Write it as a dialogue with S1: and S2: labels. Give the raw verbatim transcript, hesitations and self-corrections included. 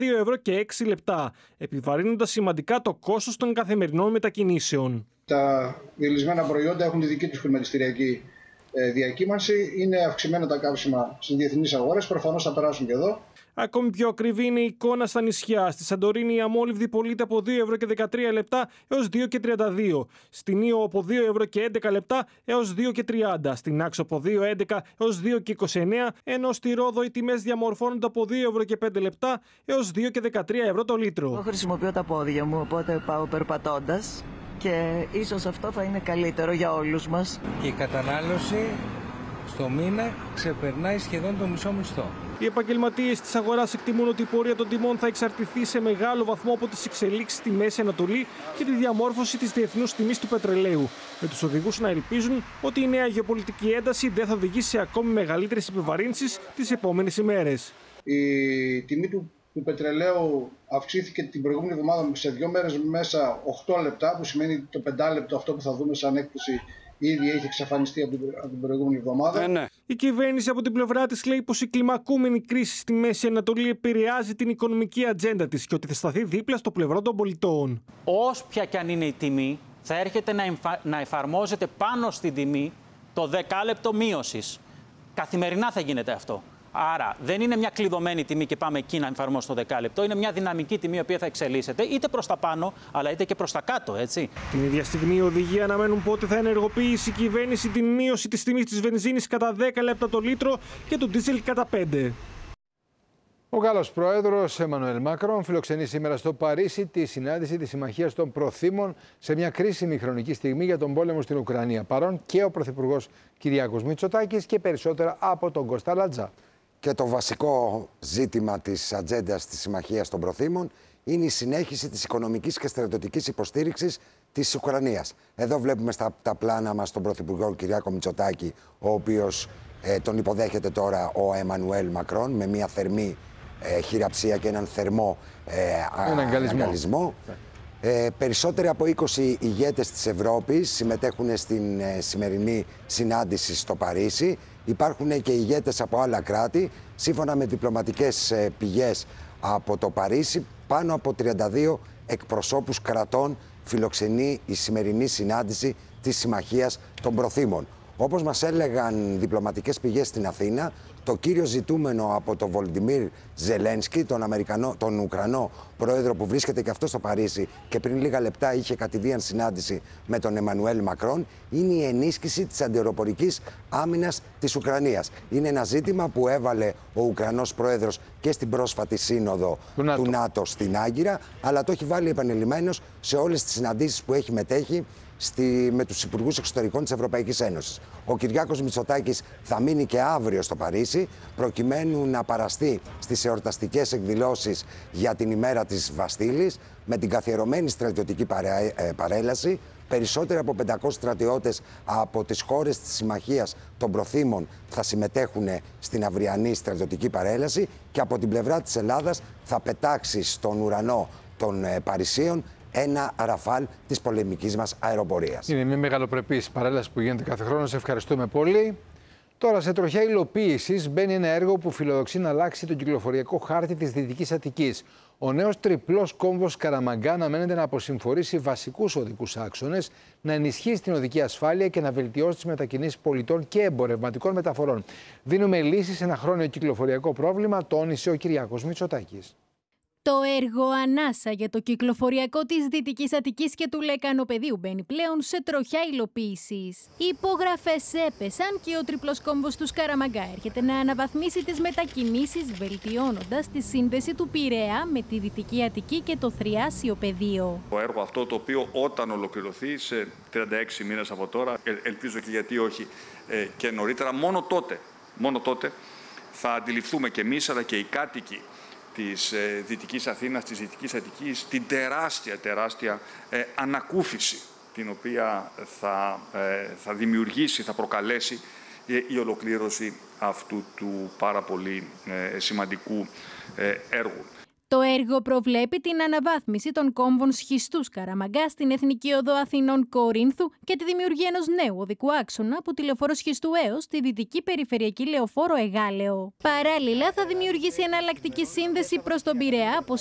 S1: δύο ευρώ και έξι λεπτά, επιβαρύνοντας σημαντικά το κόστος των καθημερινών μετακινήσεων.
S2: Τα διελισμένα προϊόντα έχουν τη δική τους χρηματιστηριακή διακύμανση. Είναι αυξημένα τα καύσιμα στις διεθνείς αγορές. Προφανώς θα περάσουν και εδώ.
S1: Ακόμη πιο ακριβή είναι η εικόνα στα νησιά. Στη Σαντορίνη η αμόλυβδη πωλείται από δύο ευρώ και δεκατρία λεπτά έως δύο και τριάντα δύο. Στην Ήο από δύο ευρώ και έντεκα λεπτά έως δύο και τριάντα. Στην Άξο από δύο ευρώ έντεκα έως δύο και είκοσι εννέα. Ενώ στη Ρόδο οι τιμές διαμορφώνονται από δύο ευρώ και πέντε λεπτά έως δύο και δεκατρία ευρώ το λίτρο.
S3: Εγώ χρησιμοποιώ τα πόδια μου, οπότε πάω περπατώντας και ίσως αυτό θα είναι καλύτερο για όλους μας.
S4: Η κατανάλωση στο μήνα ξεπερνάει σχεδόν το μισό μισθό.
S1: Οι επαγγελματίες της αγοράς εκτιμούν ότι η πορεία των τιμών θα εξαρτηθεί σε μεγάλο βαθμό από τις εξελίξεις στη Μέση Ανατολή και τη διαμόρφωση της διεθνούς τιμής του πετρελαίου, με τους οδηγούς να ελπίζουν ότι η νέα γεωπολιτική ένταση δεν θα οδηγήσει σε ακόμη μεγαλύτερες επιβαρύνσεις τις επόμενες ημέρες.
S2: Η τιμή του, του πετρελαίου αυξήθηκε την προηγούμενη εβδομάδα σε δύο μέρες μέσα οκτώ λεπτά, που σημαίνει το πεντάλεπτο αυτό που θα δούμε σαν έκπτωση ήδη έχει εξαφανιστεί από την, από την προηγούμενη εβδομάδα.
S1: Ε, ναι. Η κυβέρνηση από την πλευρά της λέει πως η κλιμακούμενη κρίση στη Μέση Ανατολή επηρεάζει την οικονομική ατζέντα της και ότι θα σταθεί δίπλα στο πλευρό των πολιτών.
S5: Όποια και αν είναι η τιμή, θα έρχεται να, εμφα... να εφαρμόζεται πάνω στην τιμή το δεκάλεπτο μείωσης. Καθημερινά θα γίνεται αυτό. Άρα δεν είναι μια κλειδωμένη τιμή και πάμε εκεί να εφαρμόσουμε το δεκάλεπτο. Είναι μια δυναμική τιμή η οποία θα εξελίσσεται είτε προς τα πάνω, αλλά είτε και προς τα κάτω, έτσι.
S1: Την ίδια στιγμή οι οδηγοί αναμένουν πότε θα ενεργοποιήσει η κυβέρνηση την μείωση της τιμής της βενζίνης κατά δέκα λεπτά το λίτρο και του ντίζελ κατά πέντε.
S6: Ο Γάλλος πρόεδρος Εμμανουέλ Μακρόν φιλοξενεί σήμερα στο Παρίσι τη συνάντηση της Συμμαχίας των Προθήμων σε μια κρίσιμη χρονική στιγμή για τον πόλεμο στην Ουκρανία. Παρόν και ο πρωθυπουργός Κυριάκος Μητσοτάκης και περισσότερα από τον Κώστα Λατζά.
S7: Και το βασικό ζήτημα της ατζέντας της Συμμαχίας των Προθήμων είναι η συνέχιση της οικονομικής και στρατιωτικής υποστήριξης της Ουκρανίας. Εδώ βλέπουμε στα τα πλάνα μας τον πρωθυπουργό Κυριάκο Μητσοτάκη, ο οποίος ε, τον υποδέχεται τώρα ο Εμμανουέλ Μακρόν με μια θερμή ε, χειραψία και έναν θερμό ε, αγκαλισμό. Ε, περισσότεροι από είκοσι ηγέτες της Ευρώπης συμμετέχουν στην ε, σημερινή συνάντηση στο Παρίσι. Υπάρχουν και ηγέτες από άλλα κράτη. Σύμφωνα με διπλωματικές ε, πηγές από το Παρίσι, πάνω από τριάντα δύο εκπροσώπους κρατών φιλοξενεί η σημερινή συνάντηση της Συμμαχίας των Προθήμων. Όπως μας έλεγαν διπλωματικές πηγές στην Αθήνα, το κύριο ζητούμενο από τον Βολοντιμίρ Ζελένσκι, τον, Αμερικανό, τον Ουκρανό πρόεδρο που βρίσκεται και αυτό στο Παρίσι και πριν λίγα λεπτά είχε κατηδίαν συνάντηση με τον Εμμανουέλ Μακρόν, είναι η ενίσχυση της αντιαεροπορικής άμυνας της Ουκρανίας. Είναι ένα ζήτημα που έβαλε ο Ουκρανός πρόεδρος και στην πρόσφατη σύνοδο του ΝΑΤΟ, του ΝΑΤΟ στην Άγκυρα, αλλά το έχει βάλει επανειλημμένος σε όλες τις συναντήσεις που έχει μετέχει Στη, με τους Υπουργούς Εξωτερικών της Ευρωπαϊκής Ένωσης. Ο Κυριάκος Μητσοτάκης θα μείνει και αύριο στο Παρίσι, προκειμένου να παραστεί στις εορταστικές εκδηλώσεις για την ημέρα της Βαστίλης, με την καθιερωμένη στρατιωτική παρέ, ε, παρέλαση. Περισσότεροι από πεντακόσιοι στρατιώτες από τις χώρες της Συμμαχίας των Προθήμων θα συμμετέχουν στην αυριανή στρατιωτική παρέλαση και από την πλευρά της Ελλάδας θα πετάξει στον ουρανό των ε, Παρισίων ένα ραφάλ της πολεμικής μας αεροπορίας.
S6: Είναι μια μεγαλοπρεπής παρέλαση που γίνεται κάθε χρόνο. Σε ευχαριστούμε πολύ. Τώρα, σε τροχιά υλοποίησης μπαίνει ένα έργο που φιλοδοξεί να αλλάξει τον κυκλοφοριακό χάρτη της Δυτικής Αττικής. Ο νέος τριπλός κόμβος Καραμαγκά αναμένεται να αποσυμφορήσει βασικούς οδικούς άξονες, να ενισχύσει την οδική ασφάλεια και να βελτιώσει τις μετακινήσεις πολιτών και εμπορευματικών μεταφορών. Δίνουμε λύση σε ένα χρόνιο κυκλοφοριακό πρόβλημα, τόνισε ο Κυριάκος Μητσοτάκης.
S8: Το έργο ανάσα για το κυκλοφοριακό της Δυτικής Αττικής και του Λεκανοπεδίου μπαίνει πλέον σε τροχιά υλοποίησης. Οι υπογραφές έπεσαν και ο τριπλός κόμβος του Σκαραμαγκά έρχεται να αναβαθμίσει τις μετακινήσεις, βελτιώνοντας τη σύνδεση του Πειραιά με τη Δυτική Αττική και το Θριάσιο πεδίο.
S9: Το έργο αυτό, το οποίο όταν ολοκληρωθεί σε τριάντα έξι μήνες από τώρα, ε, ελπίζω και γιατί όχι ε, και νωρίτερα, μόνο τότε, μόνο τότε θα αντιληφθούμε και εμείς αλλά και οι κάτοικοι της ε, Δυτικής Αθήνας, της Δυτικής Αττικής, την τεράστια, τεράστια ε, ανακούφιση την οποία θα, ε, θα δημιουργήσει, θα προκαλέσει ε, η ολοκλήρωση αυτού του πάρα πολύ ε, σημαντικού ε, έργου.
S8: Το έργο προβλέπει την αναβάθμιση των κόμβων σχιστούς Καραμαγκά στην Εθνική Οδό Αθηνών Κορίνθου και τη δημιουργία ενός νέου οδικού άξονα από τη λεωφόρο Σχιστού έως τη Δυτική Περιφερειακή Λεωφόρο Εγάλεο. Παράλληλα, θα δημιουργήσει εναλλακτική σύνδεση προς τον Πειραιά από